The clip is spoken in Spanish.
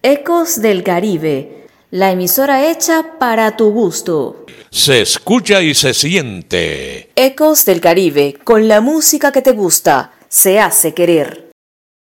Ecos del Caribe, la emisora hecha para tu gusto. Se escucha y se siente. Ecos del Caribe, con la música que te gusta, se hace querer.